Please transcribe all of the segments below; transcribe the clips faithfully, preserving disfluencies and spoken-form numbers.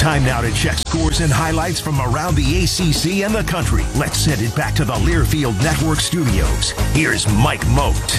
Time now to check scores and highlights from around the A C C and the country. Let's send it back to the Learfield Network studios. Here's Mike Moat.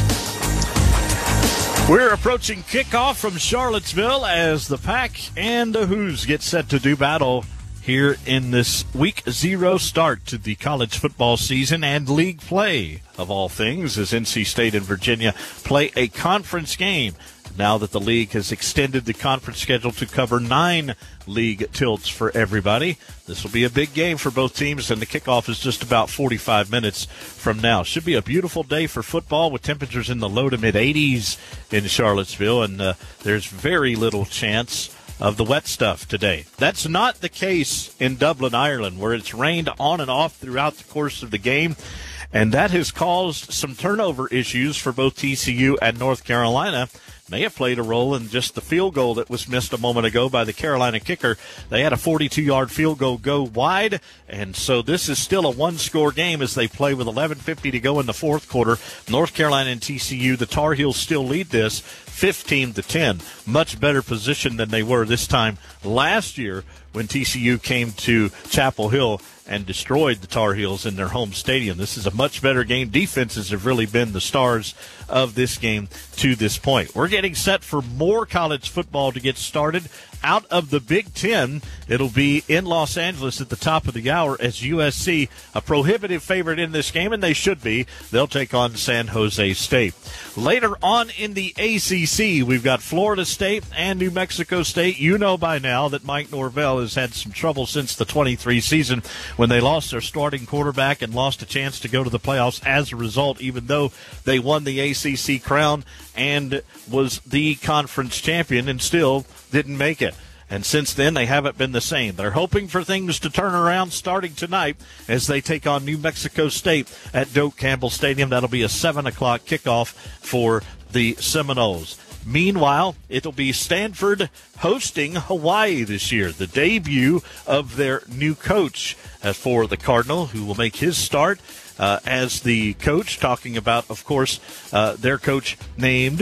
We're approaching kickoff from Charlottesville as the Pack and the Hoos get set to do battle here in this week zero start to the college football season and league play of all things as N C State and Virginia play a conference game. Now that the league has extended the conference schedule to cover nine league tilts for everybody, this will be a big game for both teams, and the kickoff is just about forty-five minutes from now. Should be a beautiful day for football with temperatures in the low to mid-eighties in Charlottesville, and uh, there's very little chance of the wet stuff today. That's not the case in Dublin, Ireland, where it's rained on and off throughout the course of the game, and that has caused some turnover issues for both T C U and North Carolina. May have played a role in just the field goal that was missed a moment ago by the Carolina kicker. They had a forty-two-yard field goal go wide, and so this is still a one-score game as they play with eleven fifty to go in the fourth quarter. North Carolina and T C U, the Tar Heels still lead this fifteen to ten. Much better position than they were this time last year when T C U came to Chapel Hill and destroyed the Tar Heels in their home stadium. This is a much better game. Defenses have really been the stars of this game to this point. We're getting set for more college football to get started. Out of the Big Ten, it'll be in Los Angeles at the top of the hour as U S C, a prohibitive favorite in this game, and they should be. They'll take on San Jose State. Later on in the A C C, we've got Florida State and New Mexico State. You know by now that Mike Norvell has had some trouble since the twenty-three season when they lost their starting quarterback and lost a chance to go to the playoffs as a result, even though they won the A C C crown and was the conference champion and still didn't make it. And since then, they haven't been the same. They're hoping for things to turn around starting tonight as they take on New Mexico State at Doak Campbell Stadium. That'll be a seven o'clock kickoff for the Seminoles. Meanwhile, it'll be Stanford hosting Hawaii this year, the debut of their new coach for the Cardinal, who will make his start uh, as the coach, talking about, of course, uh, their coach named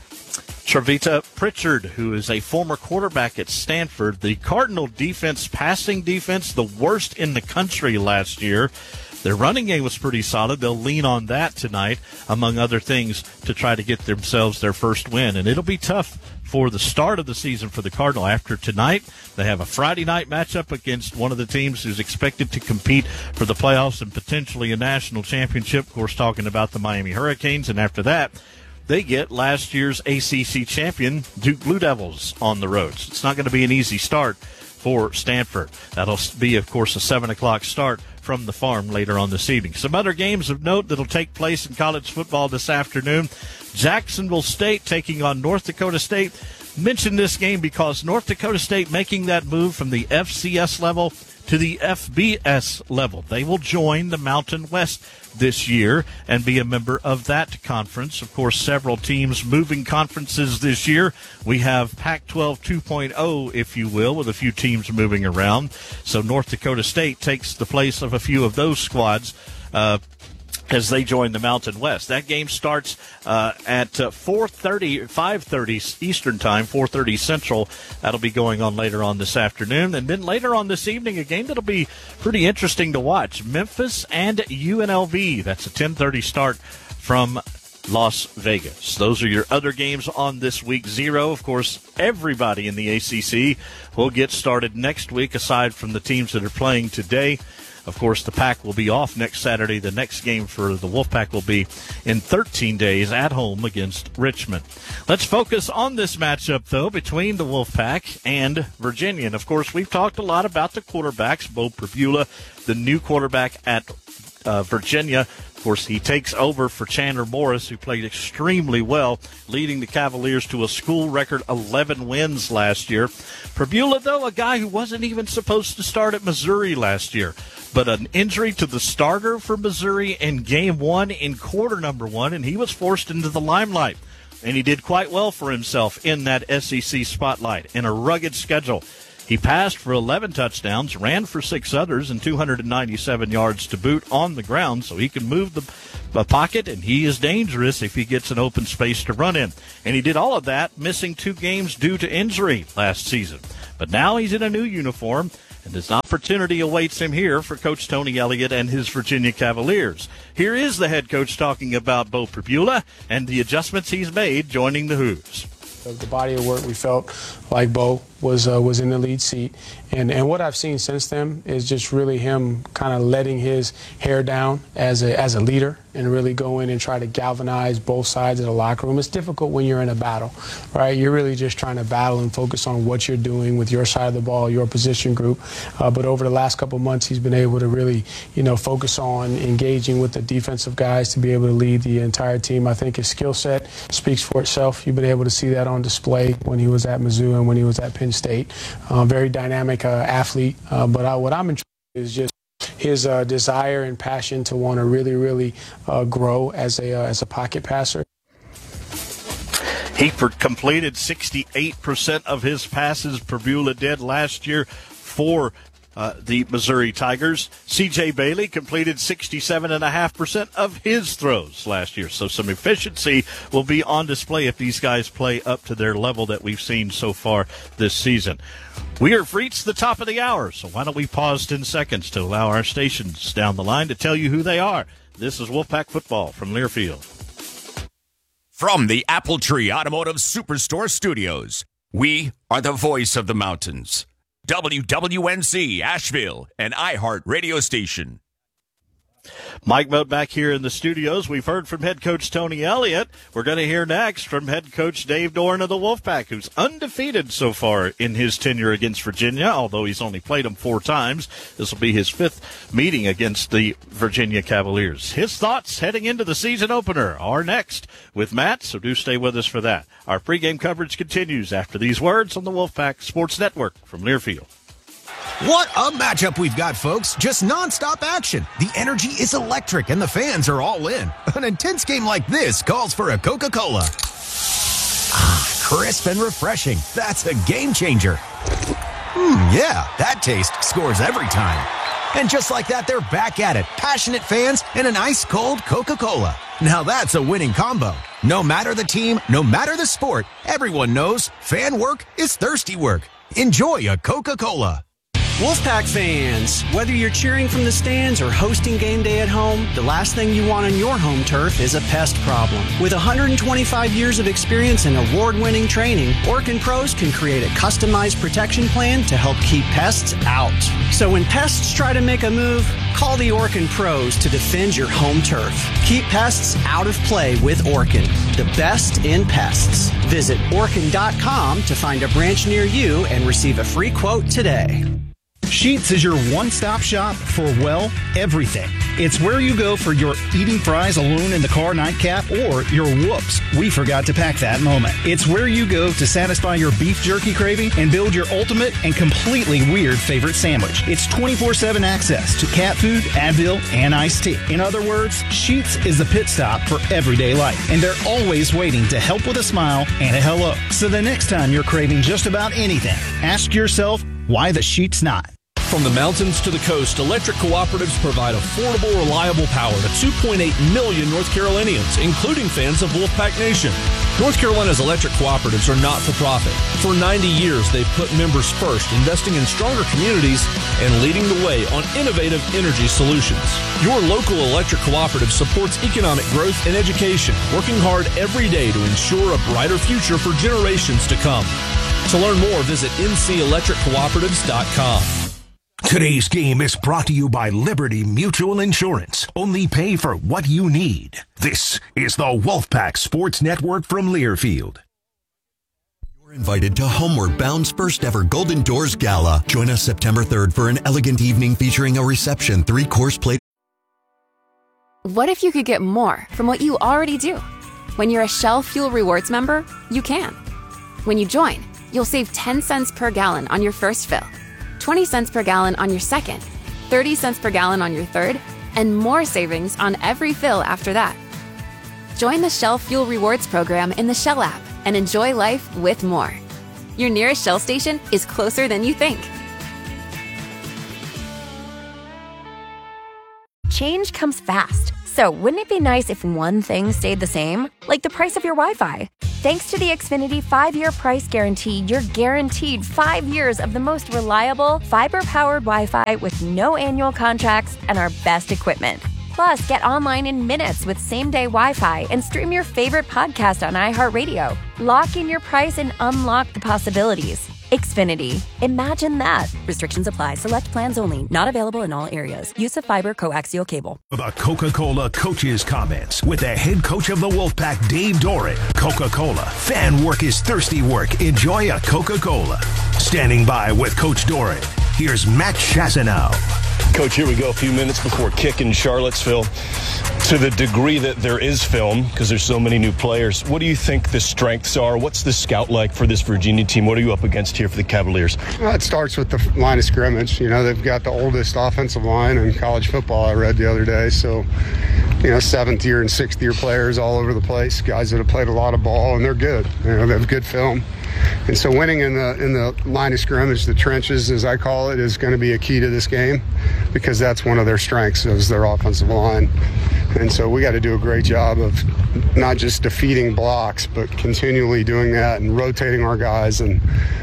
Travita Pritchard, who is a former quarterback at Stanford. The Cardinal defense, passing defense, the worst in the country last year. Their running game was pretty solid. They'll lean on that tonight, among other things, to try to get themselves their first win. And it'll be tough for the start of the season for the Cardinal. After tonight, they have a Friday night matchup against one of the teams who's expected to compete for the playoffs and potentially a national championship. Of course, talking about the Miami Hurricanes. And after that, they get last year's A C C champion Duke Blue Devils on the road. So it's not going to be an easy start for Stanford. That'll be, of course, a seven o'clock start from the farm later on this evening. Some other games of note that'll take place in college football this afternoon. Jacksonville State taking on North Dakota State. Mention this game because North Dakota State making that move from the F C S level to the F B S level. They will join the Mountain West this year and be a member of that conference. Of course, several teams moving conferences this year. We have Pac twelve two point oh, if you will, with a few teams moving around. So North Dakota State takes the place of a few of those squads uh, as they join the Mountain West. That game starts uh, at uh, four thirty, five thirty Eastern Time, four thirty Central. That'll be going on later on this afternoon. And then later on this evening, a game that'll be pretty interesting to watch. Memphis and U N L V. That's a ten thirty start from Las Vegas. Those are your other games on this week zero. Of course, everybody in the A C C will get started next week, aside from the teams that are playing today. Of course, the Pack will be off next Saturday. The next game for the Wolfpack will be in thirteen days at home against Richmond. Let's focus on this matchup, though, between the Wolfpack and Virginia. And, of course, we've talked a lot about the quarterbacks. Bo Pribula, the new quarterback at uh, Virginia. Of course, he takes over for Chandler Morris, who played extremely well, leading the Cavaliers to a school record eleven wins last year. Pribula, though, a guy who wasn't even supposed to start at Missouri last year. But an injury to the starter for Missouri in game one in quarter number one, and he was forced into the limelight. And he did quite well for himself in that S E C spotlight in a rugged schedule. He passed for eleven touchdowns, ran for six others, and two hundred ninety-seven yards to boot on the ground, so he can move the, the pocket, and he is dangerous if he gets an open space to run in. And he did all of that, missing two games due to injury last season. But now he's in a new uniform, and his opportunity awaits him here for Coach Tony Elliott and his Virginia Cavaliers. Here is the head coach talking about Bo Pribula and the adjustments he's made joining the Hoos. The body of work, we felt like Bo was uh, was in the lead seat. And, and what I've seen since then is just really him kind of letting his hair down as a, as a leader and really go in and try to galvanize both sides of the locker room. It's difficult when you're in a battle, right? You're really just trying to battle and focus on what you're doing with your side of the ball, your position group. Uh, but over the last couple of months, he's been able to really, you know, focus on engaging with the defensive guys to be able to lead the entire team. I think his skill set speaks for itself. You've been able to see that on display when he was at Mizzou and when he was at Penn State. Uh, very dynamic uh, athlete. Uh, but I, what I'm interested in is just his uh, desire and passion to want to really, really uh, grow as a uh, as a pocket passer. He completed sixty-eight percent of his passes Pribula did last year for uh, the Missouri Tigers. C J Bailey completed sixty-seven point five percent of his throws last year. So some efficiency will be on display if these guys play up to their level that we've seen so far this season. We have reached the top of the hour, so why don't we pause ten seconds to allow our stations down the line to tell you who they are. This is Wolfpack Football from Learfield. From the Apple Tree Automotive Superstore Studios, we are the voice of the mountains. W W N C Asheville, an iHeart radio station. Mike Moat back here in the studios. We've heard from head coach Tony Elliott. We're going to hear next from head coach Dave Doeren of the Wolfpack, who's undefeated so far in his tenure against Virginia, although he's only played them four times. This will be his fifth meeting against the Virginia Cavaliers. His thoughts heading into the season opener are next with Matt, so do stay with us for that. Our pregame coverage continues after these words on the Wolfpack Sports Network from Learfield. What a matchup we've got, folks. Just nonstop action. The energy is electric, and the fans are all in. An intense game like this calls for a Coca-Cola. Ah, crisp and refreshing. That's a game changer. Hmm, yeah, that taste scores every time. And just like that, they're back at it. Passionate fans and an ice-cold Coca-Cola. Now that's a winning combo. No matter the team, no matter the sport, everyone knows fan work is thirsty work. Enjoy a Coca-Cola. Wolfpack fans, whether you're cheering from the stands or hosting game day at home, the last thing you want on your home turf is a pest problem. With one hundred twenty-five years of experience and award-winning training, Orkin Pros can create a customized protection plan to help keep pests out. So when pests try to make a move, call the Orkin Pros to defend your home turf. Keep pests out of play with Orkin, the best in pests. Visit orkin dot com to find a branch near you and receive a free quote today. Sheetz is your one-stop shop for, well, everything. It's where you go for your eating fries alone in the car nightcap or your whoops, we forgot to pack that moment. It's where you go to satisfy your beef jerky craving and build your ultimate and completely weird favorite sandwich. It's twenty-four seven access to cat food, Advil, and iced tea. In other words, Sheetz is the pit stop for everyday life, and they're always waiting to help with a smile and a hello. So the next time you're craving just about anything, ask yourself, why the Sheetz not? From the mountains to the coast, electric cooperatives provide affordable, reliable power to two point eight million North Carolinians, including fans of Wolfpack Nation. North Carolina's electric cooperatives are not-for-profit. For ninety years, they've put members first, investing in stronger communities and leading the way on innovative energy solutions. Your local electric cooperative supports economic growth and education, working hard every day to ensure a brighter future for generations to come. To learn more, visit n c electric cooperatives dot com. Today's game is brought to you by Liberty Mutual Insurance. Only pay for what you need. This is the Wolfpack Sports Network from Learfield. You're invited to Homeward Bound's first ever Golden Doors Gala. Join us September third for an elegant evening featuring a reception, three-course plate. What if you could get more from what you already do? When you're a Shell Fuel Rewards member, you can. When you join, you'll save ten cents per gallon on your first fill, twenty cents per gallon on your second, thirty cents per gallon on your third, and more savings on every fill after that. Join the Shell Fuel Rewards program in the Shell app and enjoy life with more. Your nearest Shell station is closer than you think. Change comes fast, so wouldn't it be nice if one thing stayed the same? Like the price of your Wi-Fi. Thanks to the Xfinity five-year price guarantee, you're guaranteed five years of the most reliable, fiber-powered Wi-Fi with no annual contracts and our best equipment. Plus, get online in minutes with same-day Wi-Fi and stream your favorite podcast on iHeartRadio. Lock in your price and unlock the possibilities. Xfinity. Imagine that. Restrictions apply. Select plans only. Not available in all areas. Use of fiber coaxial cable. The Coca-Cola coaches' comments with the head coach of the Wolfpack, Dave Doran. Coca-Cola. Fan work is thirsty work. Enjoy a Coca-Cola. Standing by with Coach Doran, here's Matt Chasanow. Coach, here we go. A few minutes before kick in Charlottesville. To the degree that there is film, because there's so many new players, what do you think the strengths are? What's the scout like for this Virginia team? What are you up against here for the Cavaliers? Well, it starts with the line of scrimmage. You know, they've got the oldest offensive line in college football, I read the other day. So, you know, seventh year and sixth year players all over the place, guys that have played a lot of ball, and they're good. You know, they have good film. And so winning in the in the line of scrimmage, the trenches, as I call it, is going to be a key to this game, because that's one of their strengths, is their offensive line. And so we got to do a great job of not just defeating blocks, but continually doing that and rotating our guys and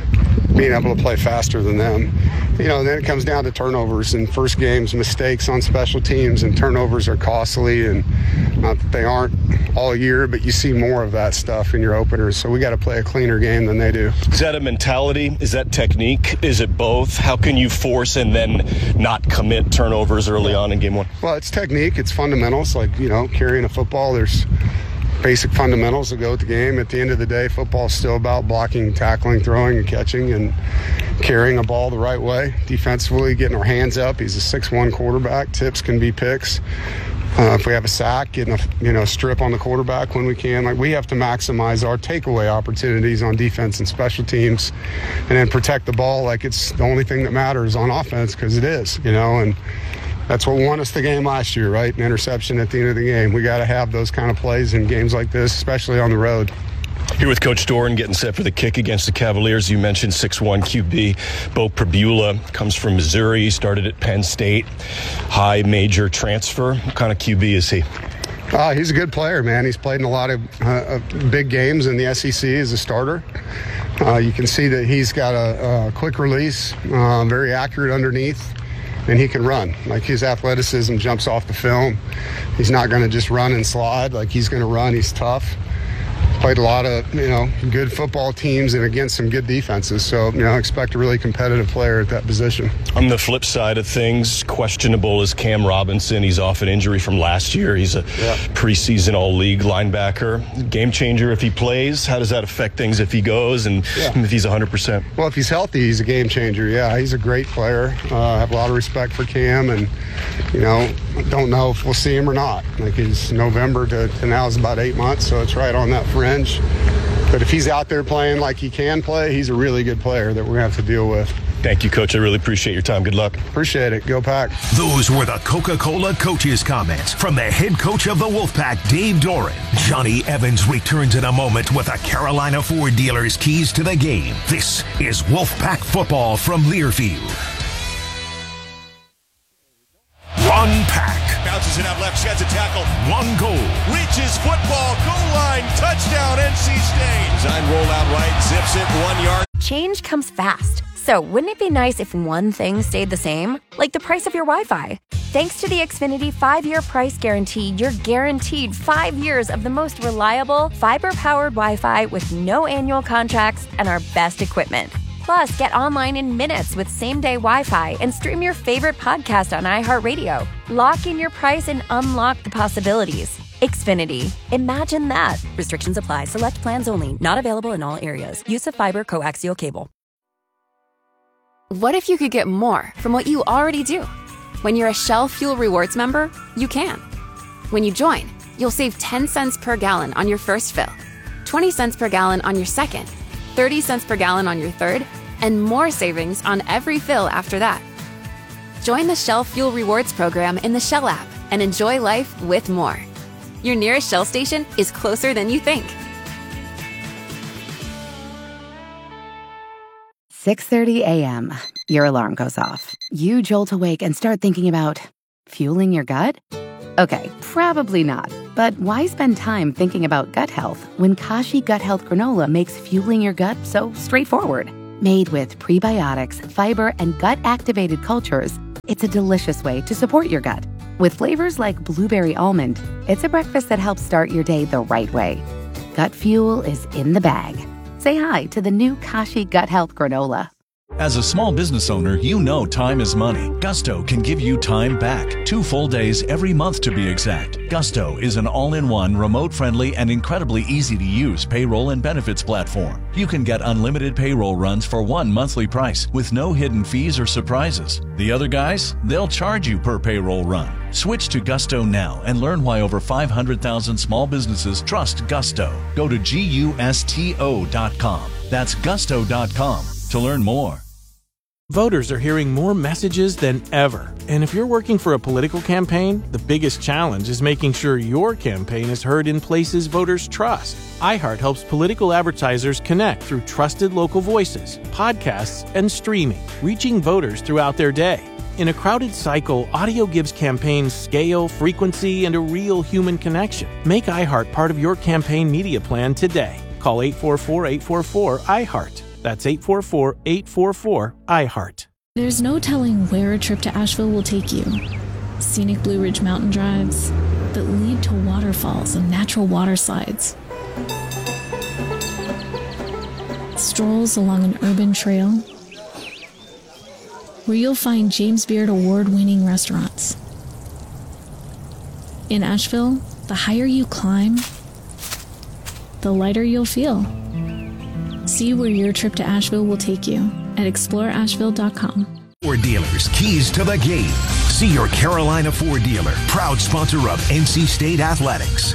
being able to play faster than them. You know, and then it comes down to turnovers and first games, mistakes on special teams, and turnovers are costly, and not that they aren't all year, but you see more of that stuff in your openers. So we got to play a cleaner game than they do. Is that a mentality? Is that technique? Is it both? How can you force and then not commit turnovers early on in game one? Well, it's technique. It's fundamentals. Like, you know, carrying a football, there's basic fundamentals that go with the game. At the end of the day, football is still about blocking, tackling, throwing, and catching, and carrying a ball the right way. Defensively, getting our hands up. He's a six one quarterback. Tips can be picks. Uh, if we have a sack, getting a you know strip on the quarterback when we can. Like, we have to maximize our takeaway opportunities on defense and special teams, and then protect the ball like it's the only thing that matters on offense, because it is, you know, and that's what won us the game last year, right? An interception at the end of the game. We got to have those kind of plays in games like this, especially on the road. Here with Coach Doran, getting set for the kick against the Cavaliers. You mentioned six one Q B. Bo Pribula comes from Missouri, started at Penn State. High major transfer. What kind of Q B is he? Uh, he's a good player, man. He's played in a lot of uh, big games in the S E C as a starter. Uh, you can see that he's got a, a quick release, uh, very accurate underneath, and he can run. Like, his athleticism jumps off the film. He's not going to just run and slide. Like, he's going to run. He's tough. Played a lot of, you know, good football teams and against some good defenses. So, you know, expect a really competitive player at that position. On the flip side of things, questionable is Cam Robinson. He's off an injury from last year. He's a yeah. preseason all-league linebacker. Game changer if he plays. How does that affect things if he goes and yeah. if he's one hundred percent? Well, if he's healthy, he's a game changer. Yeah, he's a great player. Uh, I have a lot of respect for Cam, and, you know, I don't know if we'll see him or not. Like, he's November to, to now is about eight months, so it's right on that fringe. But if he's out there playing like he can play, he's a really good player that we're going to have to deal with. Thank you, Coach. I really appreciate your time. Good luck. Appreciate it. Go Pack. Those were the Coca-Cola coaches' comments from the head coach of the Wolfpack, Dave Doran. Johnny Evans returns in a moment with the Carolina Ford dealers' keys to the game. This is Wolfpack football from Learfield. One pack. Bounces it out left, sheds a tackle. One goal. Reaches football, goal line, touchdown, N C State. Design rollout right, zips it one yard. Change comes fast. So wouldn't it be nice if one thing stayed the same? Like the price of your Wi-Fi. Thanks to the Xfinity five-year price guarantee, you're guaranteed five years of the most reliable, fiber-powered Wi-Fi with no annual contracts and our best equipment. Plus, get online in minutes with same-day Wi-Fi and stream your favorite podcast on iHeartRadio. Lock in your price and unlock the possibilities. Xfinity. Imagine that. Restrictions apply. Select plans only. Not available in all areas. Use of fiber coaxial cable. What if you could get more from what you already do? When you're a Shell Fuel Rewards member, you can. When you join, you'll save ten cents per gallon on your first fill, twenty cents per gallon on your second, thirty cents per gallon on your third, and more savings on every fill after that. Join the Shell Fuel Rewards program in the Shell app and enjoy life with more. Your nearest Shell station is closer than you think. six thirty a.m. Your alarm goes off. You jolt awake and start thinking about fueling your gut? Okay, probably not. But why spend time thinking about gut health when Kashi Gut Health Granola makes fueling your gut so straightforward? Made with prebiotics, fiber, and gut-activated cultures, it's a delicious way to support your gut. With flavors like blueberry almond, it's a breakfast that helps start your day the right way. Gut fuel is in the bag. Say hi to the new Kashi Gut Health Granola. As a small business owner, you know time is money. Gusto can give you time back. Two full days every month to be exact. Gusto is an all-in-one, remote-friendly, and incredibly easy-to-use payroll and benefits platform. You can get unlimited payroll runs for one monthly price with no hidden fees or surprises. The other guys, they'll charge you per payroll run. Switch to Gusto now and learn why over five hundred thousand small businesses trust Gusto. Go to gusto dot com. That's gusto dot com to learn more. Voters are hearing more messages than ever. And if you're working for a political campaign, the biggest challenge is making sure your campaign is heard in places voters trust. iHeart helps political advertisers connect through trusted local voices, podcasts, and streaming, reaching voters throughout their day. In a crowded cycle, audio gives campaigns scale, frequency, and a real human connection. Make iHeart part of your campaign media plan today. Call eight four four, eight four four, iHeart. That's eight four four, eight four four, iHeart. There's no telling where a trip to Asheville will take you. Scenic Blue Ridge mountain drives that lead to waterfalls and natural water slides. Strolls along an urban trail where you'll find James Beard award-winning restaurants. In Asheville, the higher you climb, the lighter you'll feel. See where your trip to Asheville will take you at explore asheville dot com. Ford dealers, keys to the game. See your Carolina Ford dealer, proud sponsor of N C State Athletics.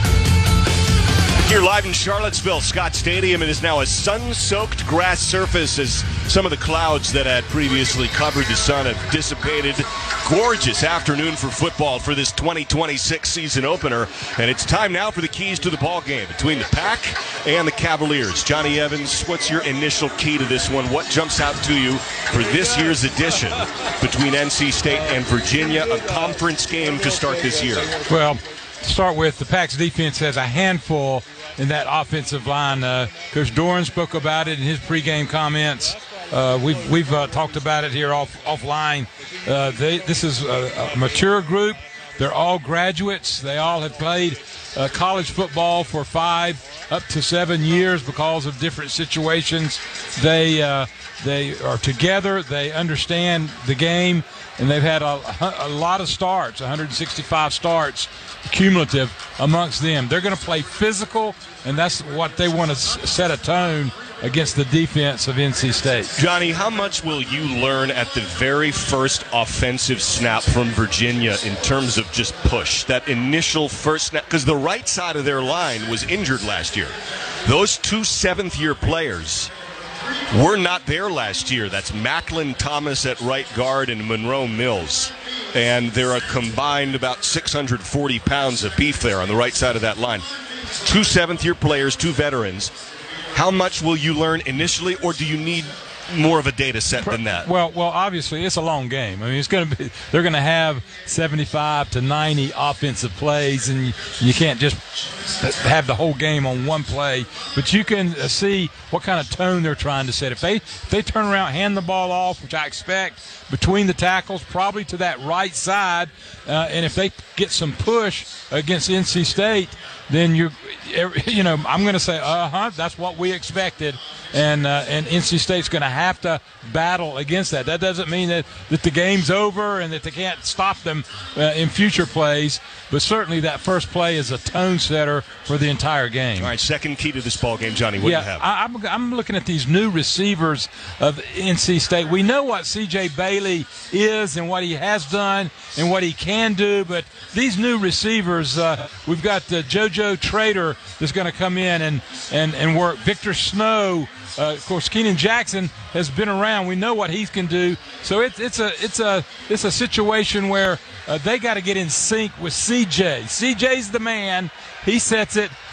Here live in Charlottesville, Scott Stadium. It is now a sun-soaked grass surface as some of the clouds that had previously covered the sun have dissipated. Gorgeous afternoon for football for this twenty twenty-six season opener. And it's time now for the keys to the ball game between the Pack and the Cavaliers. Johnny Evans, what's your initial key to this one? What jumps out to you for this year's edition between N C State and Virginia, a conference game to start this year? Well, to start with, the Pack's defense has a handful in that offensive line. Uh, Coach Doran spoke about it in his pregame comments. Uh, we've we've uh, talked about it here off offline. Uh, they, this is a, a mature group. They're all graduates. They all have played uh, college football for five up to seven years because of different situations. They uh, they are together. They understand the game, and they've had a, a lot of starts, one hundred sixty-five starts cumulative amongst them. They're going to play physical, and that's what they want to s- set a tone against the defense of N C State. Johnny, how much will you learn at the very first offensive snap from Virginia in terms of just push? That initial first snap, because the right side of their line was injured last year. Those two seventh-year players were not there last year. That's Macklin Thomas at right guard and Monroe Mills. And they're a combined about six hundred forty pounds of beef there on the right side of that line. Two seventh-year players, two veterans. How much will you learn initially, or do you need more of a data set than that? Well, well, obviously it's a long game. I mean, it's going to be they're going to have seventy-five to ninety offensive plays, and you, you can't just have the whole game on one play. But you can see what kind of tone they're trying to set. If they if they turn around, hand the ball off, which I expect between the tackles, probably to that right side, uh, and if they get some push against N C State, then you you know I'm going to say, uh huh, that's what we expected. And uh, and N C State's going to have to battle against that. That doesn't mean that, that the game's over and that they can't stop them uh, in future plays, but certainly that first play is a tone setter for the entire game. All right, second key to this ball game, Johnny, what yeah, do you have? I, I'm, I'm looking at these new receivers of N C State. We know what C J Bailey is and what he has done and what he can do, but these new receivers, uh, we've got uh, JoJo Trader that's going to come in and, and, and work. Victor Snow. Uh, of course, Keenan Jackson has been around. We know what he can do. So it's it's a it's a it's a situation where uh, they got to get in sync with C J. C J's the man. He sets it.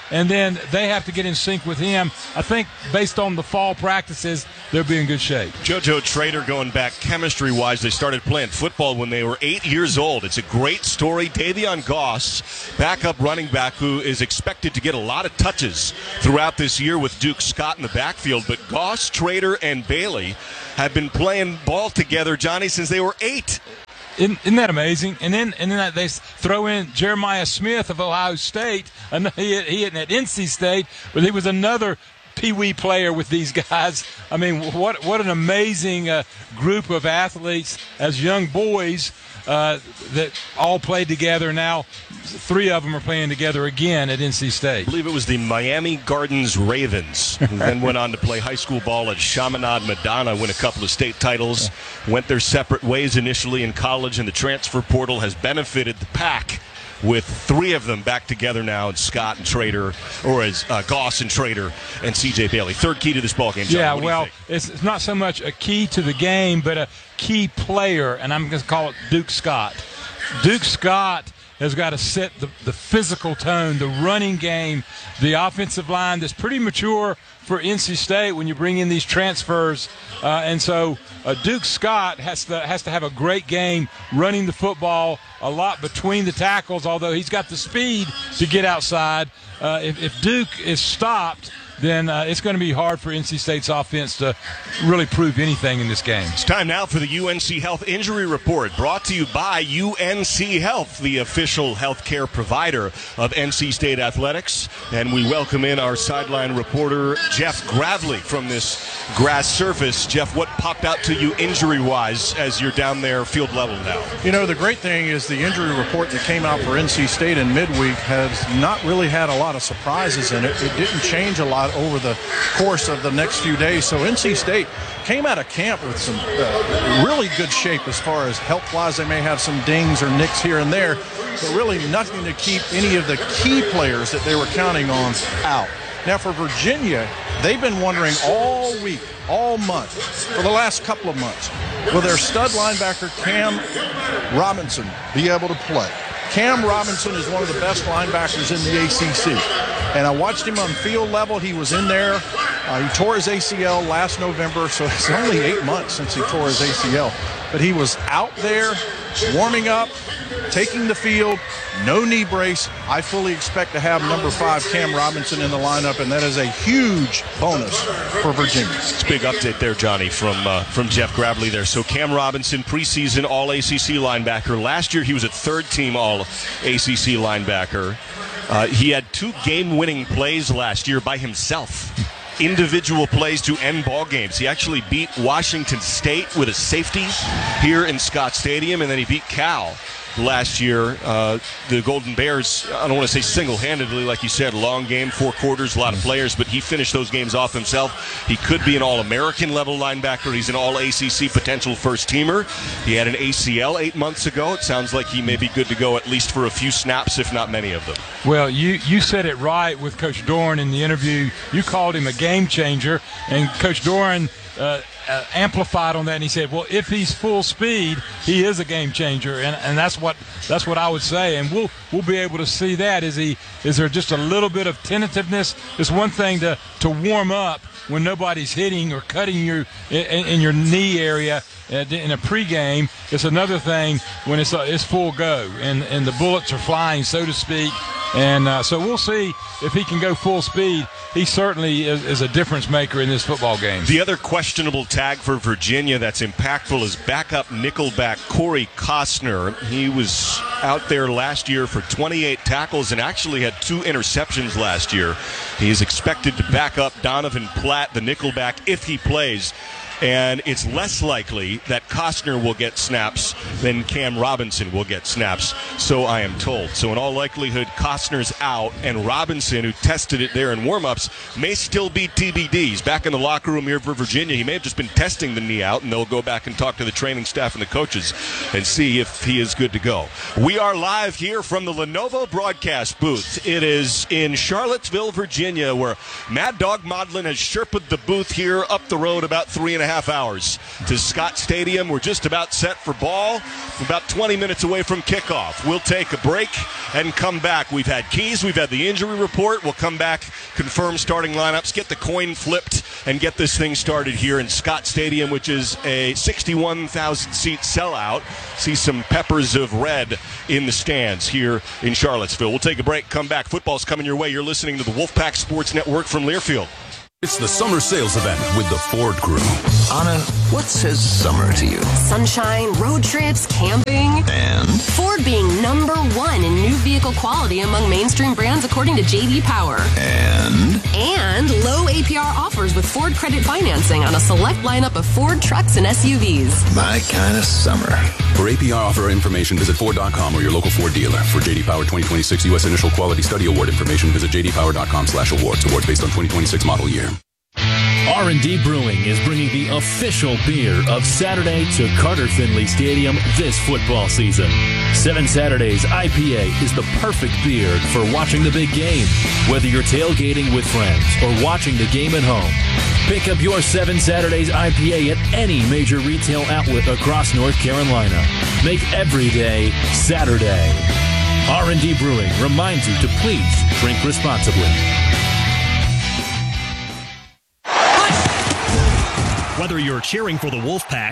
and then they have to get in sync with him. I think based on the fall practices, they'll be in good shape. JoJo Trader, going back chemistry-wise, they started playing football when they were eight years old. It's a great story. Davion Goss, backup running back, who is expected to get a lot of touches throughout this year with Duke Scott in the backfield. But Goss, Trader, and Bailey have been playing ball together, Johnny, since they were eight. Isn't, isn't that amazing? And then and then they throw in Jeremiah Smith of Ohio State. And he he isn't at N C State, but he was another Pee-wee player with these guys. I mean, what what an amazing uh, group of athletes as young boys uh, that all played together. Now three of them are playing together again at N C State. I believe it was the Miami Gardens Ravens, who then went on to play high school ball at Chaminade Madonna, win a couple of state titles, went their separate ways initially in college, and the transfer portal has benefited the Pack with three of them back together now, and Scott and Trader, or as uh, Goss and Trader and C J Bailey. Third key to this ball game, John. Yeah, what well, it's, it's not so much a key to the game, but a key player, and I'm going to call it Duke Scott. Duke Scott has got to set the, the physical tone, the running game, the offensive line that's pretty mature for N C State when you bring in these transfers. Uh, and so uh, Duke Scott has to has to have a great game running the football, a lot between the tackles, although he's got the speed to get outside. Uh, if, if Duke is stopped, then uh, it's going to be hard for N C State's offense to really prove anything in this game. It's time now for the U N C Health Injury Report, brought to you by U N C Health, the official health care provider of N C State Athletics. And we welcome in our sideline reporter, Jeff Gravely, from this grass surface. Jeff, what popped out to you injury-wise as you're down there field level now? You know, the great thing is the injury report that came out for N C State in midweek has not really had a lot of surprises in it. It didn't change a lot over the course of the next few days. So N C State came out of camp with some uh, really good shape as far as health-wise. They may have some dings or nicks here and there, but really nothing to keep any of the key players that they were counting on out. Now for Virginia, they've been wondering all week, all month, for the last couple of months, will their stud linebacker Cam Robinson be able to play? Cam Robinson is one of the best linebackers in the A C C. And I watched him on field level. He was in there. Uh, he tore his A C L last November, so it's only eight months since he tore his A C L. But he was out there warming up, taking the field, no knee brace. I fully expect to have number five Cam Robinson in the lineup, and that is a huge bonus for Virginia. It's a big update there, Johnny, from uh, from Jeff Gravely there. So Cam Robinson, preseason All-A C C linebacker. Last year he was a third-team All-A C C linebacker. Uh, he had two game-winning plays last year by himself. Individual plays to end ball games. He actually beat Washington State with a safety here in Scott Stadium, and then he beat Cal last year. Uh, the Golden Bears, I don't want to say single-handedly, like you said, long game, four quarters, a lot of players, but he finished those games off himself. He could be an All-American level linebacker. He's an All-A C C potential first-teamer. He had an A C L eight months ago. It sounds like he may be good to go at least for a few snaps, if not many of them. Well, you, you said it right with Coach Doran in the interview. You called him a game changer, and Coach Doran uh, uh, amplified on that, and he said, well, if he's full speed, he is a game changer, and, and that's what that's what I would say, and we'll we'll be able to see that. Is he is there just a little bit of tentativeness? It's one thing to, to warm up when nobody's hitting or cutting you in, in your knee area in a pregame. It's another thing when it's it's full go and, and the bullets are flying, so to speak. And uh, so we'll see if he can go full speed. He certainly is, is a difference maker in this football game. The other questionable tag for Virginia that's impactful is backup nickelback Corey Costner. He was out there last year for twenty-eight tackles and actually had two interceptions last year. He is expected to back up Donovan Platt, the nickelback, if he plays. And it's less likely that Costner will get snaps than Cam Robinson will get snaps, so I am told. So in all likelihood, Costner's out, and Robinson, who tested it there in warm-ups, may still be T B D. He's back in the locker room here for Virginia. He may have just been testing the knee out, and they'll go back and talk to the training staff and the coaches and see if he is good to go. We are live here from the Lenovo broadcast booth. It is in Charlottesville, Virginia, where Mad Dog Modlin has sherped the booth here up the road about three and a half hours to Scott Stadium. We're just about set for ball, about twenty minutes away from kickoff. We'll take a break and come back. We've had keys, we've had the injury report. We'll come back, confirm starting lineups, get the coin flipped, and get this thing started here in Scott Stadium, which is a sixty-one thousand seat sellout. See some peppers of red in the stands here in Charlottesville. We'll take a break, come back. Football's coming your way. You're listening to the Wolfpack Sports Network from Learfield. It's the summer sales event with the Ford Crew. Anna, what says summer to you? Sunshine, road trips, camping. And? Ford being number one in new vehicle quality among mainstream brands according to J D Power. And? And low A P R offers with Ford credit financing on a select lineup of Ford trucks and S U Vs. My kind of summer. For A P R offer information, visit Ford dot com or your local Ford dealer. For J D Power twenty twenty-six U S Initial Quality Study Award information, visit J D Power dot com slash awards. Awards based on twenty twenty-six model year. R and D Brewing is bringing the official beer of Saturday to Carter Finley Stadium this football season. Seven Saturdays I P A is the perfect beer for watching the big game, whether you're tailgating with friends or watching the game at home. Pick up your Seven Saturdays I P A at any major retail outlet across North Carolina. Make every day Saturday. R and D Brewing reminds you to please drink responsibly. Whether you're cheering for the Wolfpack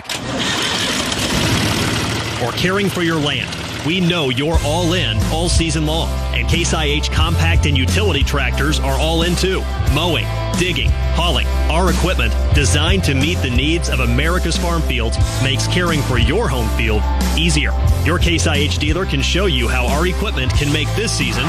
or caring for your land, we know you're all in all season long. And Case I H compact and utility tractors are all in too. Mowing, digging, hauling. Our equipment, designed to meet the needs of America's farm fields, makes caring for your home field easier. Your Case I H dealer can show you how our equipment can make this season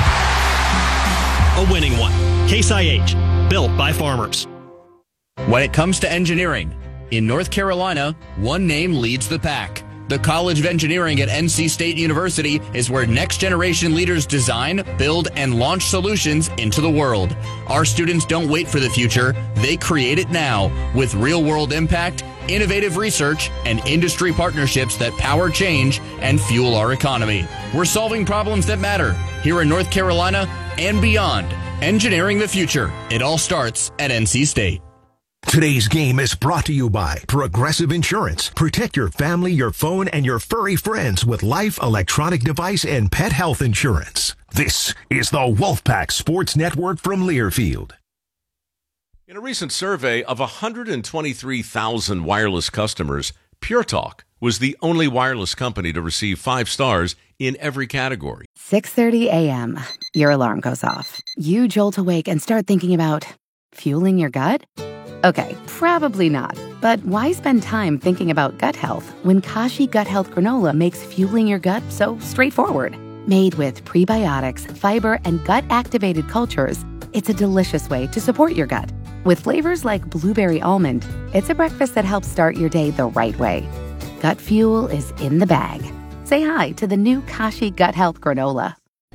a winning one. Case I H, built by farmers. When it comes to engineering, in North Carolina, one name leads the pack. The College of Engineering at N C State University is where next-generation leaders design, build, and launch solutions into the world. Our students don't wait for the future. They create it now with real-world impact, innovative research, and industry partnerships that power change and fuel our economy. We're solving problems that matter here in North Carolina and beyond. Engineering the future. It all starts at N C State. Today's game is brought to you by Progressive Insurance. Protect your family, your phone, and your furry friends with life, electronic device, and pet health insurance. This is the Wolfpack Sports Network from Learfield. In a recent survey of one hundred twenty-three thousand wireless customers, Pure Talk was the only wireless company to receive five stars in every category. six thirty a.m. Your alarm goes off. You jolt awake and start thinking about fueling your gut? Okay, probably not. But why spend time thinking about gut health when Kashi Gut Health Granola makes fueling your gut so straightforward? Made with prebiotics, fiber, and gut-activated cultures, it's a delicious way to support your gut. With flavors like blueberry almond, it's a breakfast that helps start your day the right way. Gut fuel is in the bag. Say hi to the new Kashi Gut Health Granola.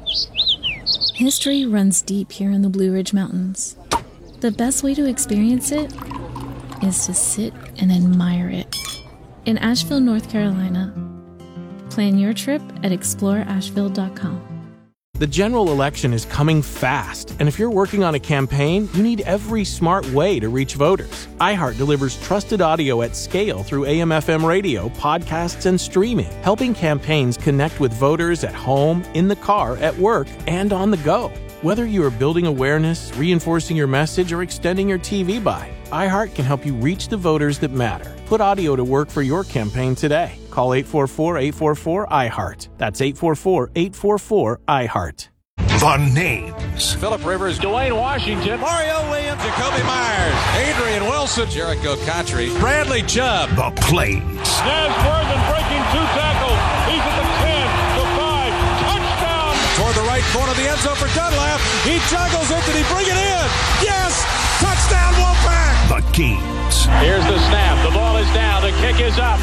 History runs deep here in the Blue Ridge Mountains. The best way to experience it is to sit and admire it. In Asheville, North Carolina. Plan your trip at explore asheville dot com. The general election is coming fast, and if you're working on a campaign, you need every smart way to reach voters. iHeart delivers trusted audio at scale through A M F M radio, podcasts, and streaming, helping campaigns connect with voters at home, in the car, at work, and on the go. Whether you are building awareness, reinforcing your message, or extending your T V buy, iHeart can help you reach the voters that matter. Put audio to work for your campaign today. Call eight four four, eight four four, I heart. That's eight four four, eight four four, I heart. The names. Phillip Rivers, Dwayne Washington, Mario Williams, Jacoby Myers, Adrian Wilson, Jericho Cotchery, Bradley Chubb. The plays. Nez Worthen breaking two tackles. He's at the ten, the five, touchdown. Toward the right corner of the end zone for Dunlap. He juggles it. Did he bring it in? Yes! Touchdown, Wolfpack! The games. Here's the snap. The ball is down. The kick is up.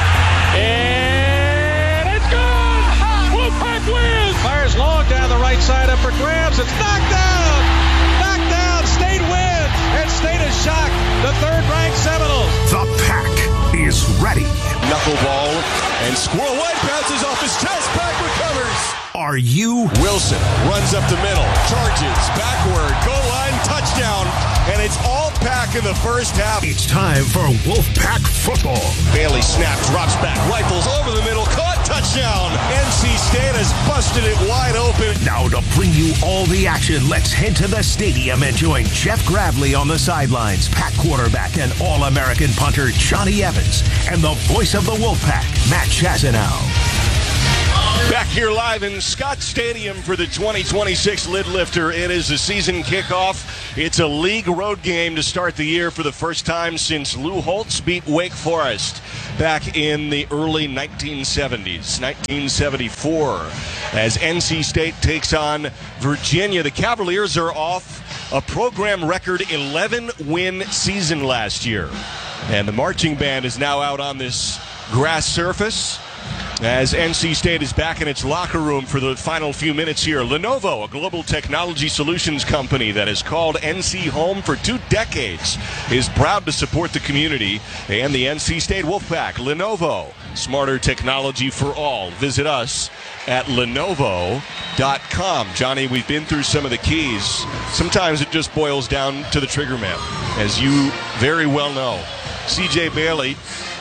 And it's good! Wolfpack wins! Fires long down the right side up for grabs. It's knocked down! Knocked down! State wins! And State is shocked. The third-ranked Seminoles. The Pack is ready. Knuckleball and Squirrel White bounces off his chest. Pack recovers. Are you? Wilson runs up the middle. Charges backward. Goal line. sideline, touchdown. And it's all Pack in the first half. It's time for Wolfpack football. Bailey snaps, drops back, rifles over the middle, caught, touchdown. N C State has busted it wide open. Now to bring you all the action, let's head to the stadium and join Jeff Gravely on the sidelines, Pack quarterback and All-American punter Johnny Evans, and the voice of the Wolfpack, Matt Chazanow. Back here live in Scott Stadium for the twenty twenty-six Lid Lifter. It is the season kickoff. It's a league road game to start the year for the first time since Lou Holtz beat Wake Forest back in the early nineteen seventies, nineteen seventy-four, as N C State takes on Virginia. The Cavaliers are off a program record eleven-win season last year. And the marching band is now out on this grass surface as N C State is back in its locker room for the final few minutes here. Lenovo, a global technology solutions company that has called N C home for two decades, is proud to support the community and the N C State Wolfpack. Lenovo, smarter technology for all. Visit us at lenovo dot com. Johnny, we've been through some of the keys. Sometimes it just boils down to the trigger man, as you very well know. C J Bailey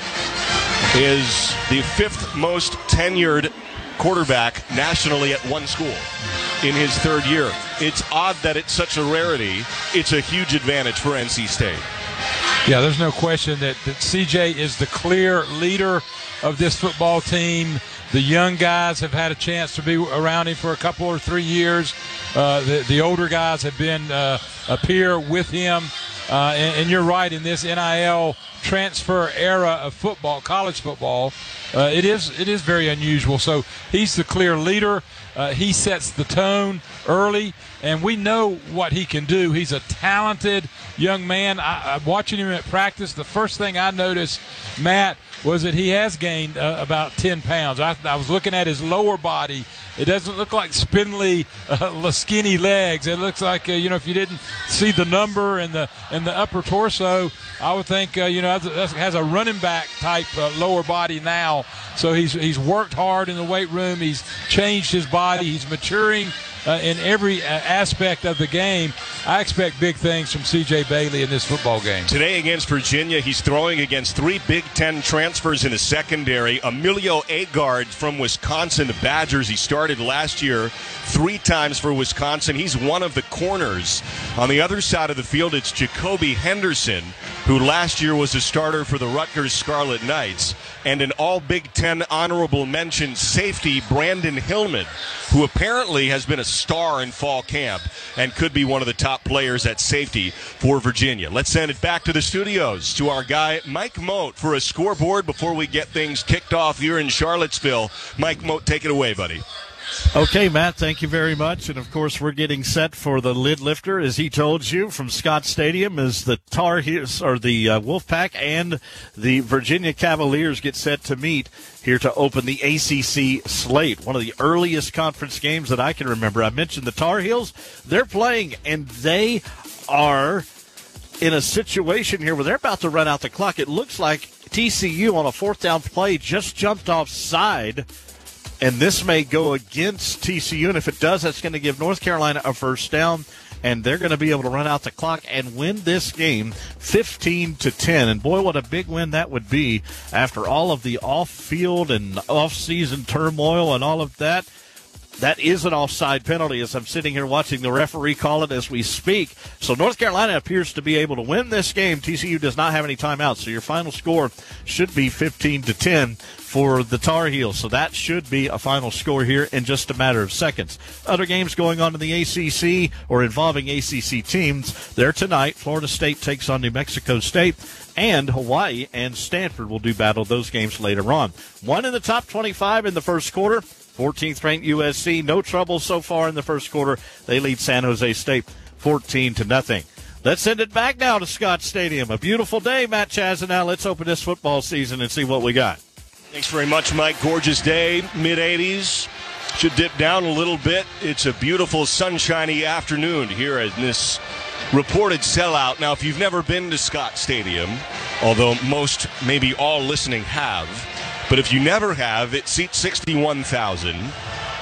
is the fifth most tenured quarterback nationally at one school in his third year. It's odd that it's such a rarity. It's a huge advantage for N C State. Yeah, there's no question that, that C J is the clear leader of this football team. The young guys have had a chance to be around him for a couple or three years. Uh, the, the older guys have been uh, up here with him. Uh, and, and you're right, in this N I L transfer era of football, college football, uh, it is it is very unusual. So he's the clear leader. Uh, he sets the tone early, and we know what he can do. He's a talented young man. I, I'm watching him at practice. The first thing I noticed, Matt, was that he has gained uh, about ten pounds. I, I was looking at his lower body. It doesn't look like spindly, uh, skinny legs. It looks like, uh, you know, if you didn't see the number and the and the upper torso, I would think, uh, you know, that has a running back type uh, lower body now. So he's he's worked hard in the weight room. He's changed his body. He's maturing uh, in every uh, aspect of the game. I expect big things from C J Bailey in this football game. Today against Virginia, he's throwing against three Big Ten transfers in his secondary. Emilio Agard from Wisconsin, the Badgers. He started last year three times for Wisconsin. He's one of the corners. On the other side of the field, it's Jacoby Henderson, who last year was a starter for the Rutgers Scarlet Knights. And an all-Big Ten honorable mention safety, Brandon Hillman, who apparently has been a star in fall camp and could be one of the top players at safety for Virginia. Let's send it back to the studios to our guy, Mike Moat, for a scoreboard before we get things kicked off here in Charlottesville. Mike Moat, take it away, buddy. Okay, Matt, thank you very much. And, of course, we're getting set for the Lid Lifter, as he told you, from Scott Stadium, as the Tar Heels, or the uh, Wolfpack and the Virginia Cavaliers get set to meet here to open the A C C slate, one of the earliest conference games that I can remember. I mentioned the Tar Heels. They're playing, and they are in a situation here where they're about to run out the clock. It looks like T C U on a fourth down play just jumped offside, and this may go against T C U, and if it does, that's going to give North Carolina a first down, and they're going to be able to run out the clock and win this game fifteen to ten. And boy, what a big win that would be after all of the off-field and off-season turmoil and all of that. That is an offside penalty, as I'm sitting here watching the referee call it as we speak. So North Carolina appears to be able to win this game. T C U does not have any timeouts, so your final score should be fifteen to ten for the Tar Heels. So that should be a final score here in just a matter of seconds. Other games going on in the A C C or involving A C C teams, there tonight. Florida State takes on New Mexico State, and Hawaii and Stanford will do battle those games later on. One in the top twenty-five in the first quarter. fourteenth ranked U S C, no trouble so far in the first quarter. They lead San Jose State fourteen to nothing. Let's send it back now to Scott Stadium. A beautiful day, Matt Chazanow. Let's open this football season and see what we got. Thanks very much, Mike. Gorgeous day, mid eighties. Should dip down a little bit. It's a beautiful, sunshiny afternoon here in this reported sellout. Now, if you've never been to Scott Stadium, although most, maybe all listening have, but if you never have, it seats sixty-one thousand.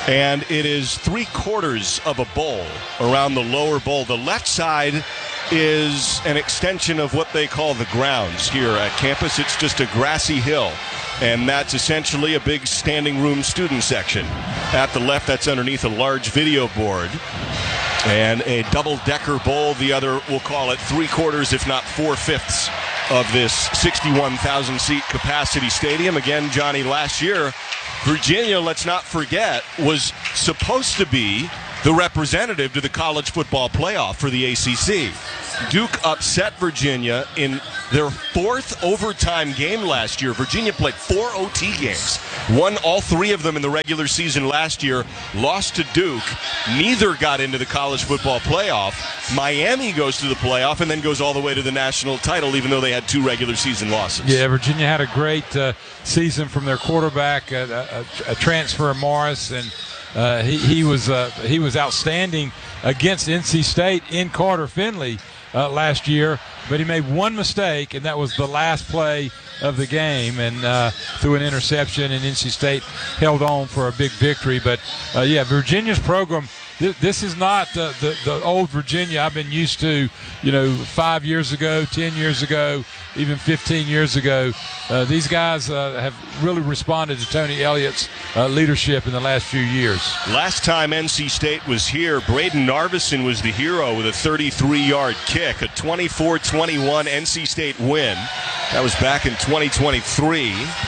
And it is three quarters of a bowl around the lower bowl. The left side is an extension of what they call the grounds here at campus. It's just a grassy hill. And that's essentially a big standing room student section. At the left, that's underneath a large video board. And a double-decker bowl. The other, we'll call it three-quarters, if not four-fifths, of this sixty-one thousand seat capacity stadium. Again, Johnny, last year, Virginia, let's not forget, was supposed to be the representative to the college football playoff for the A C C. Duke upset Virginia in their fourth overtime game last year. Virginia played four O T games, won all three of them in the regular season last year, lost to Duke. Neither got into the college football playoff. Miami goes to the playoff and then goes all the way to the national title, even though they had two regular season losses. Yeah, Virginia had a great uh, season from their quarterback, uh, a, a transfer, Morris, and uh, he, he was uh, he was outstanding against N C State in Carter Finley Uh, last year, but he made one mistake, and that was the last play of the game, and uh, threw an interception, and N C State held on for a big victory. But, uh, yeah, Virginia's program, th- this is not the, the, the old Virginia I've been used to, you know, five years ago, ten years ago, even fifteen years ago. Uh, these guys uh, have really responded to Tony Elliott's uh, leadership in the last few years. Last time N C State was here, Braden Narveson was the hero with a thirty-three-yard kick, a twenty-four twenty-one N C State win. That was back in twenty twenty-three.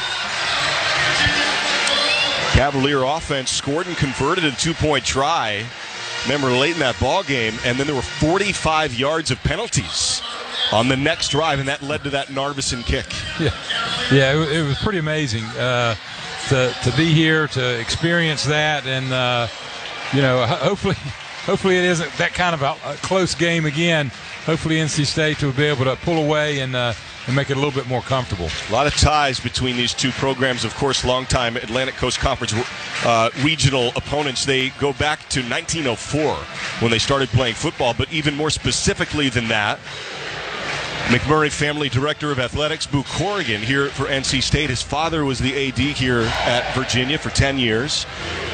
Cavalier offense scored and converted a two-point try. Remember, late in that ball game, and then there were forty-five yards of penalties on the next drive, and that led to that Narveson kick. Yeah, yeah, it, it was pretty amazing uh, to to be here, to experience that, and uh, you know, hopefully, hopefully it isn't that kind of a, a close game again. Hopefully, N C State will be able to pull away and uh, and make it a little bit more comfortable. A lot of ties between these two programs. Of course, longtime Atlantic Coast Conference uh, regional opponents. They go back to nineteen oh four when they started playing football, but even more specifically than that, McMurray Family Director of Athletics, Boo Corrigan, here for N C State. His father was the A D here at Virginia for ten years.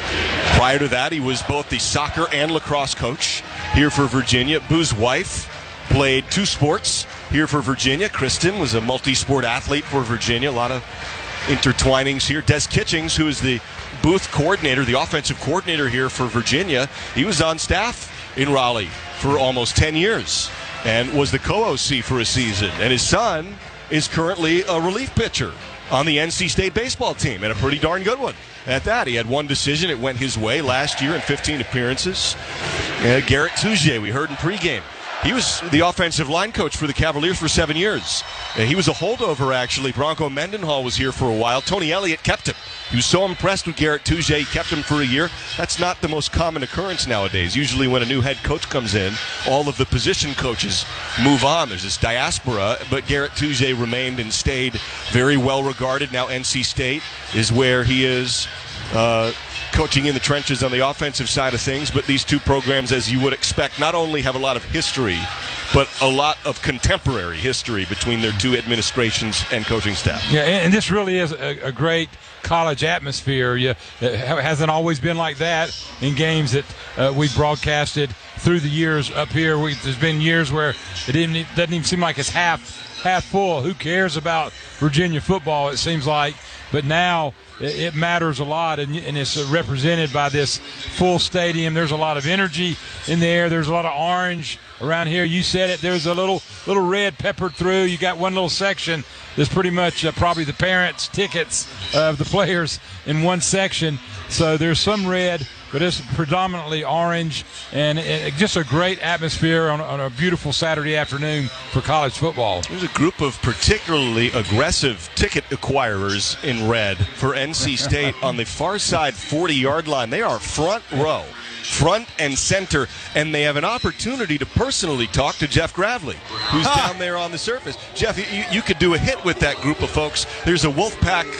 Prior to that, he was both the soccer and lacrosse coach here for Virginia. Boo's wife played two sports here for Virginia. Kristen was a multi-sport athlete for Virginia. A lot of intertwinings here. Des Kitchings, who is the booth coordinator, the offensive coordinator here for Virginia, he was on staff in Raleigh for almost ten years. And was the co-O C for a season. And his son is currently a relief pitcher on the N C State baseball team, and a pretty darn good one at that. He had one decision. It went his way last year in fifteen appearances. Uh, Garrett Tougier, we heard in pregame. He was the offensive line coach for the Cavaliers for seven years. And he was a holdover, actually. Bronco Mendenhall was here for a while. Tony Elliott kept him. He was so impressed with Garrett Tougier, he kept him for a year. That's not the most common occurrence nowadays. Usually when a new head coach comes in, all of the position coaches move on. There's this diaspora, but Garrett Tougier remained and stayed very well regarded. Now N C State is where he is uh, coaching in the trenches on the offensive side of things. But these two programs, as you would expect, not only have a lot of history, but a lot of contemporary history between their two administrations and coaching staff. Yeah, and this really is a, a great college atmosphere. You, it hasn't always been like that in games that uh, we've broadcasted through the years up here. We, there's been years where it, didn't, it doesn't even seem like it's half half full. Who cares about Virginia football, it seems like. But now it, it matters a lot, and, and it's represented by this full stadium. There's a lot of energy in the air. There's a lot of orange around here. You said it. There's a little little red peppered through. You got one little section that's pretty much uh, probably the parents' tickets of the players in one section. So there's some red, but it's predominantly orange, and it, just a great atmosphere on, on a beautiful Saturday afternoon for college football. There's a group of particularly aggressive ticket acquirers in red for N C State on the far side forty-yard line. They are front row, front and center, and they have an opportunity to personally talk to Jeff Gravely, who's down there on the surface. Jeff, you, you could do a hit with that group of folks. There's a Wolfpack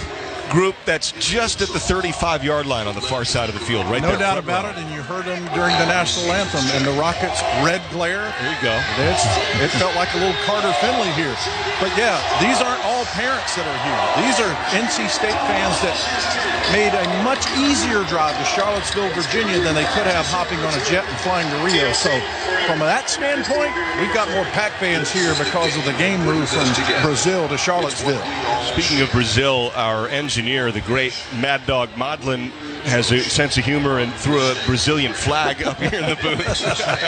group that's just at the thirty-five-yard line on the far side of the field, right no there. No doubt about it, and you heard them during the national anthem, and the Rockets' red glare. There you go. It's, it felt like a little Carter Finley here. But, yeah, these aren't all parents that are here. These are N C State fans that made a much easier drive to Charlottesville, Virginia than they could have hopping on a jet and flying to Rio. So from that standpoint, we've got more Pac fans here because of the game move from Brazil to Charlottesville. Speaking of Brazil, our engineer, the great Mad Dog Modlin, has a sense of humor and threw a Brazilian flag up here in the booth.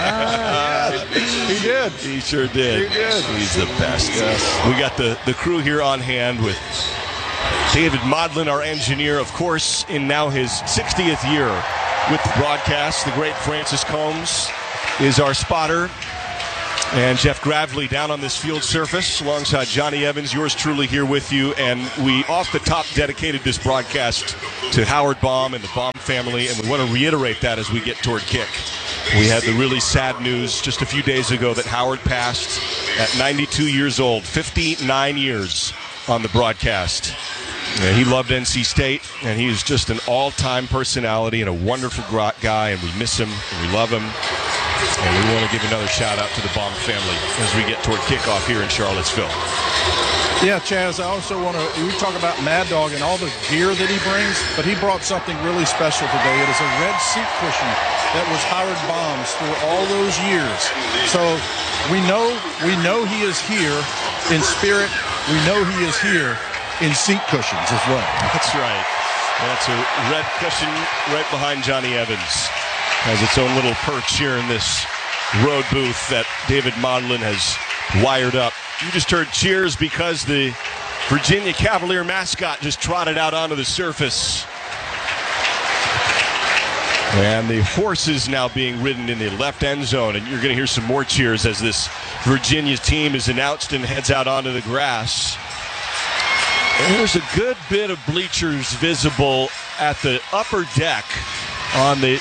uh, he did. He sure did. He did. He's the best. Yes. We got the, the crew here on hand with David Modlin, our engineer, of course, in now his sixtieth year with the broadcast. The great Francis Combs is our spotter. And Jeff Gravely down on this field surface alongside Johnny Evans, yours truly here with you. And we, off the top, dedicated this broadcast to Howard Baum and the Baum family. And we want to reiterate that as we get toward kick. We had the really sad news just a few days ago that Howard passed at ninety-two years old, fifty-nine years on the broadcast. And he loved N C State, and he is just an all-time personality and a wonderful guy, and we miss him, and we love him. And we want to give another shout-out to the Baum family as we get toward kickoff here in Charlottesville. Yeah, Chaz, I also want to, we talk about Mad Dog and all the gear that he brings, but he brought something really special today. It is a red seat cushion that was Howard Baum's through all those years. So we know, we know he is here in spirit. We know he is here in seat cushions as well. That's right. That's a red cushion right behind Johnny Evans. Has its own little perch here in this road booth that David Modlin has wired up. You just heard cheers because the Virginia Cavalier mascot just trotted out onto the surface. And the horse is now being ridden in the left end zone, and you're going to hear some more cheers as this Virginia team is announced and heads out onto the grass. And there's a good bit of bleachers visible at the upper deck on the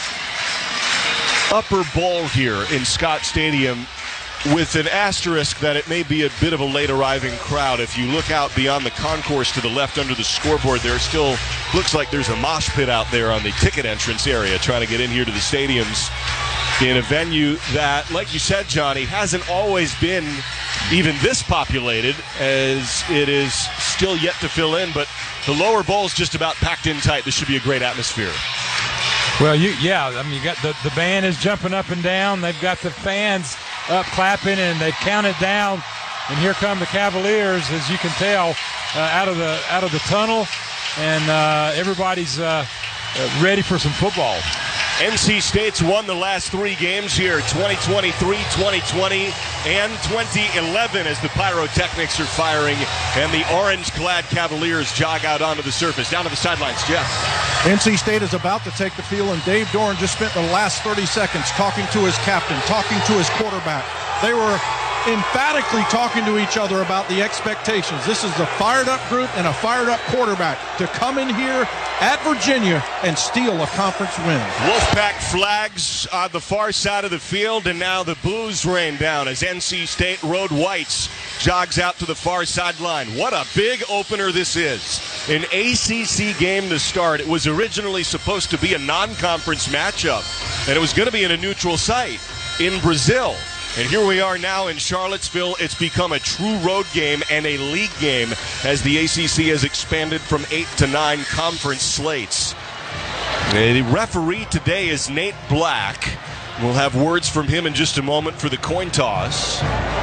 upper bowl here in Scott Stadium, with an asterisk that it may be a bit of a late arriving crowd. If you look out beyond the concourse to the left under the scoreboard, there still looks like there's a mosh pit out there on the ticket entrance area trying to get in here to the stadiums in a venue that, like you said, Johnny, hasn't always been even this populated, as it is still yet to fill in, but the lower bowl's just about packed in tight. This should be a great atmosphere. Well, you yeah, I mean, you got the, the band is jumping up and down. They've got the fans up clapping, and they've counted down. And here come the Cavaliers, as you can tell, uh, out of the out of the tunnel, and uh, everybody's uh, uh, ready for some football. N C State's won the last three games here, twenty twenty-three, twenty twenty, and twenty eleven, as the pyrotechnics are firing and the orange-clad Cavaliers jog out onto the surface. Down to the sidelines, Jeff. N C State is about to take the field, and Dave Doran just spent the last thirty seconds talking to his captain, talking to his quarterback. They were emphatically talking to each other about the expectations. This is a fired-up group and a fired-up quarterback to come in here at Virginia and steal a conference win. Wolfpack flags on the far side of the field, and now the blues rain down as N C State Road Whites jogs out to the far sideline. What a big opener this is. An A C C game to start. It was originally supposed to be a non-conference matchup, and it was going to be in a neutral site in Brazil. And here we are now in Charlottesville. It's become a true road game and a league game as the A C C has expanded from eight to nine conference slates. The referee today is Nate Black. We'll have words from him in just a moment for the coin toss.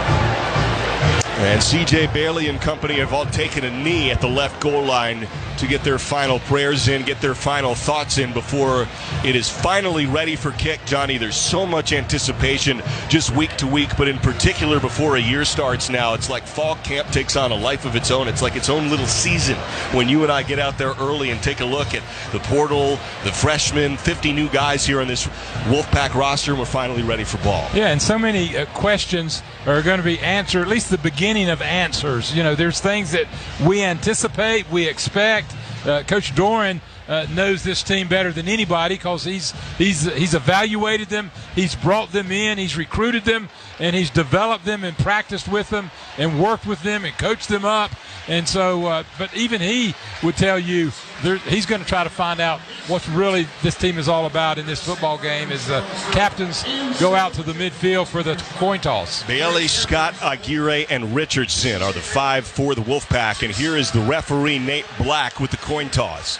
And C J Bailey and company have all taken a knee at the left goal line to get their final prayers in, get their final thoughts in before it is finally ready for kick. Johnny, there's so much anticipation just week to week, but in particular before a year starts now, it's like fall camp takes on a life of its own. It's like its own little season when you and I get out there early and take a look at the portal, the freshmen, fifty new guys here on this Wolfpack roster, and we're finally ready for ball. Yeah, and so many uh, questions are going to be answered, at least the beginning of answers. You know, there's things that we anticipate, we expect, uh, Coach Doran uh, knows this team better than anybody because he's he's he's evaluated them, he's brought them in, he's recruited them, and he's developed them and practiced with them and worked with them and coached them up. And so, uh, but even he would tell you there, he's going to try to find out what really this team is all about in this football game as the captains go out to the midfield for the coin toss. Bailey, Scott, Aguirre, and Richardson are the five for the Wolfpack. And here is the referee, Nate Black, with the coin toss.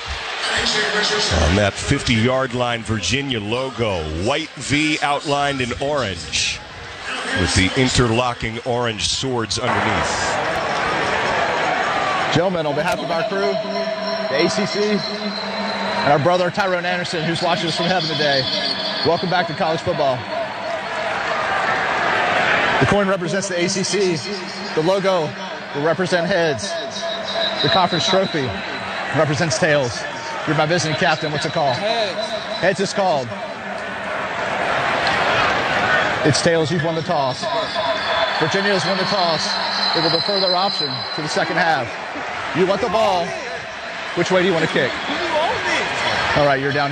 On that fifty-yard line, Virginia logo, white V outlined in orange with the interlocking orange swords underneath. Gentlemen, on behalf of our crew, the A C C, and our brother Tyrone Anderson, who's watching us from heaven today, welcome back to college football. The coin represents the A C C. The logo will represent heads. The conference trophy represents tails. You're my visiting captain. What's it called? Heads. Heads is called. It's tails. You've won the toss. Virginia has won the toss. They will defer their option to the second half. You want the ball. Which way do you want to kick? All right, you're down.